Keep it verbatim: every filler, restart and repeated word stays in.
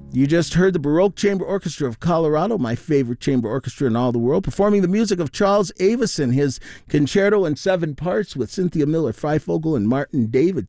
You just heard the Baroque Chamber Orchestra of Colorado, my favorite chamber orchestra in all the world, performing the music of Charles Avison, his concerto in seven parts with Cynthia Miller Freifogel and Martin David.